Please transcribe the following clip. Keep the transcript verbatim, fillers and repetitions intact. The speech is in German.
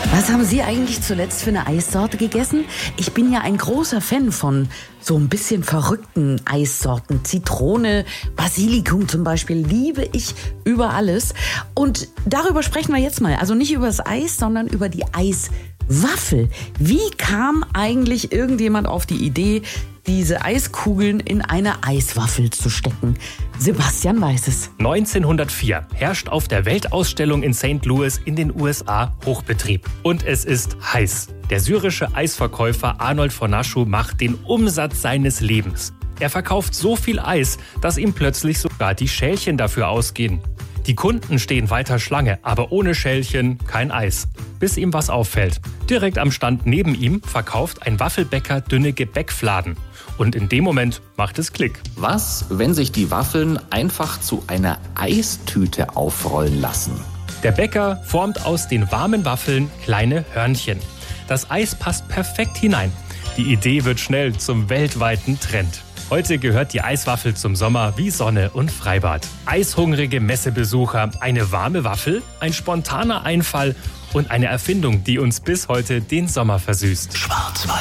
Was haben Sie eigentlich zuletzt für eine Eissorte gegessen? Ich bin ja ein großer Fan von so ein bisschen verrückten Eissorten. Zitrone, Basilikum zum Beispiel liebe ich über alles. Und darüber sprechen wir jetzt mal. Also nicht über das Eis, sondern über die Eiswaffel. Wie kam eigentlich irgendjemand auf die Idee, diese Eiskugeln in eine Eiswaffel zu stecken? Sebastian weiß es. neunzehnhundertvier herrscht auf der Weltausstellung in Sankt Louis in den U S A Hochbetrieb. Und es ist heiß. Der syrische Eisverkäufer Arnold von Naschow macht den Umsatz seines Lebens. Er verkauft so viel Eis, dass ihm plötzlich sogar die Schälchen dafür ausgehen. Die Kunden stehen weiter Schlange, aber ohne Schälchen kein Eis. Bis ihm was auffällt. Direkt am Stand neben ihm verkauft ein Waffelbäcker dünne Gebäckfladen. Und in dem Moment macht es Klick. Was, wenn sich die Waffeln einfach zu einer Eistüte aufrollen lassen? Der Bäcker formt aus den warmen Waffeln kleine Hörnchen. Das Eis passt perfekt hinein. Die Idee wird schnell zum weltweiten Trend. Heute gehört die Eiswaffel zum Sommer wie Sonne und Freibad. Eishungrige Messebesucher, eine warme Waffel, ein spontaner Einfall und eine Erfindung, die uns bis heute den Sommer versüßt. Schwarzwald.